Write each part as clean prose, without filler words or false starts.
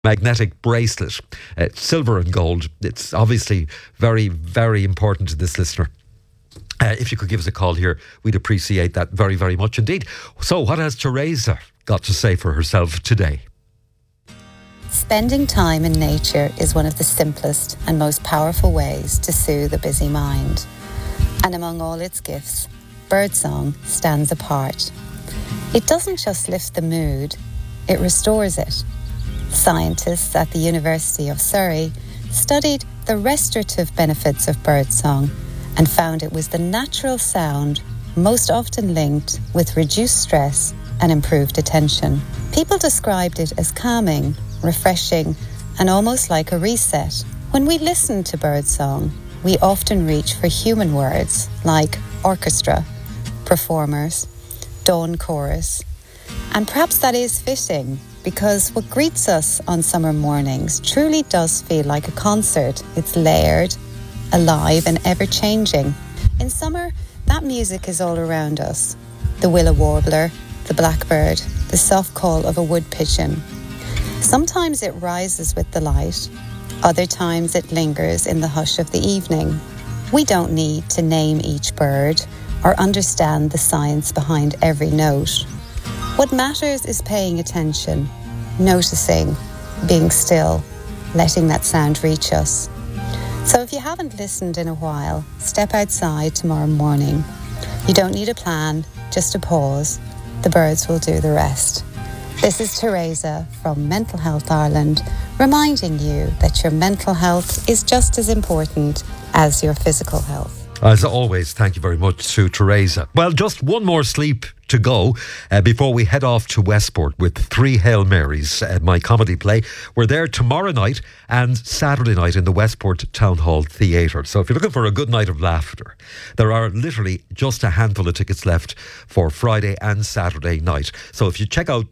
magnetic bracelet, silver and gold. It's obviously very, very important to this listener. If you could give us a call here, we'd appreciate that very, very much indeed. So what has Teresa got to say for herself today? Spending time in nature is one of the simplest and most powerful ways to soothe a busy mind. And among all its gifts, birdsong stands apart. It doesn't just lift the mood, it restores it. Scientists at the University of Surrey studied the restorative benefits of birdsong and found it was the natural sound most often linked with reduced stress and improved attention. People described it as calming, refreshing, and almost like a reset. When we listen to birdsong, we often reach for human words like orchestra, performers, dawn chorus. And perhaps that is fitting, because what greets us on summer mornings truly does feel like a concert. It's layered, alive and ever-changing. In summer, that music is all around us. The willow warbler, the blackbird, the soft call of a wood pigeon. Sometimes it rises with the light. Other times it lingers in the hush of the evening. We don't need to name each bird or understand the science behind every note. What matters is paying attention, noticing, being still, letting that sound reach us. So if you haven't listened in a while, step outside tomorrow morning. You don't need a plan, just a pause. The birds will do the rest. This is Teresa from Mental Health Ireland, reminding you that your mental health is just as important as your physical health. As always, thank you very much to Teresa. Well, just one more sleep to go before we head off to Westport with 3 Hail Marys, my comedy play. We're there tomorrow night and Saturday night in the Westport Town Hall Theatre. So if you're looking for a good night of laughter, there are literally just a handful of tickets left for Friday and Saturday night. So if you check out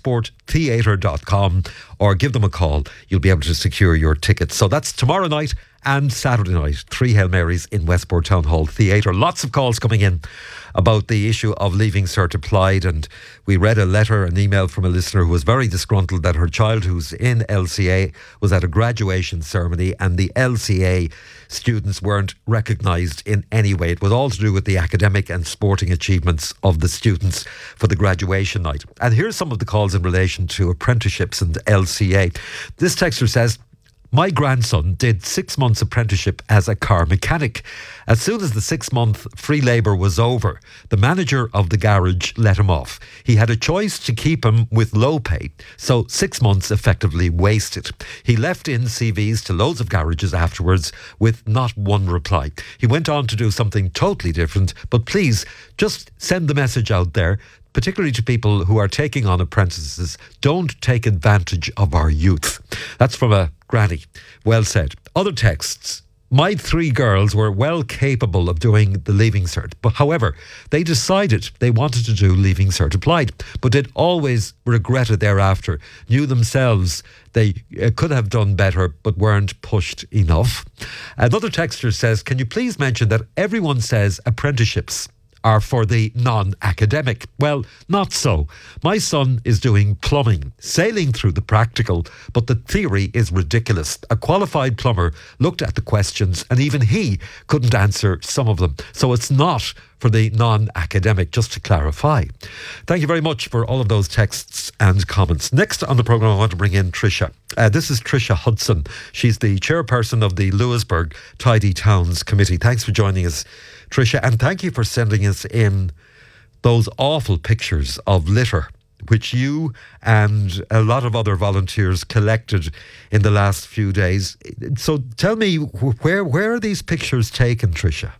westporttheatre.com or give them a call, you'll be able to secure your tickets. So that's tomorrow night and Saturday night, 3 Hail Marys in Westport Town Hall Theatre. Lots of calls coming in about the issue of leaving cert applied, and we read a letter, an email from a listener who was very disgruntled that her child, who's in LCA, was at a graduation ceremony and the LCA students weren't recognised in any way. It was all to do with the academic and sporting achievements of the students for the graduation night. And here's some of the calls in relation to apprenticeships and LCA. This texter says, my grandson did 6 months apprenticeship as a car mechanic. As soon as the 6-month free labour was over, the manager of the garage let him off. He had a choice to keep him with low pay, so 6 months effectively wasted. He left in CVs to loads of garages afterwards with not one reply. He went on to do something totally different, but please just send the message out there, particularly to people who are taking on apprentices, don't take advantage of our youth. That's from a granny. Well said. Other texts. My 3 girls were well capable of doing the Leaving Cert, but however, they decided they wanted to do Leaving Cert Applied, but did always regret it thereafter, knew themselves they could have done better, but weren't pushed enough. Another texter says, can you please mention that everyone says apprenticeships are for the non-academic? Well, not so. My son is doing plumbing, sailing through the practical, but the theory is ridiculous. A qualified plumber looked at the questions and even he couldn't answer some of them. So it's not for the non-academic, just to clarify. Thank you very much for all of those texts and comments. Next on the programme, I want to bring in Tricia. This is Tricia Hudson. She's the chairperson of the Lewisburg Tidy Towns Committee. Thanks for joining us, Tricia, and thank you for sending us in those awful pictures of litter which you and a lot of other volunteers collected in the last few days. So tell me, where are these pictures taken, Tricia?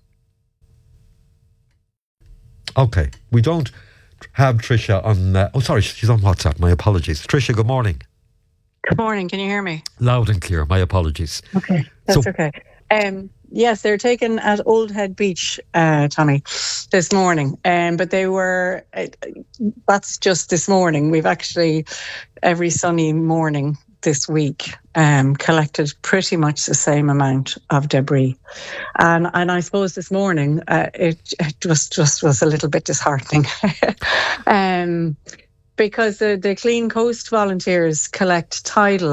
Okay, we don't have Tricia on... sorry, she's on WhatsApp. My apologies. Tricia, good morning. Good morning. Can you hear me? Loud and clear. My apologies. Okay, that's okay. Yes, they're taken at Old Head Beach, Tommy, this morning. But they were... that's just this morning. We've actually, every sunny morning this week, collected pretty much the same amount of debris. And I suppose this morning, it just was a little bit disheartening. because the Clean Coast volunteers collect tidal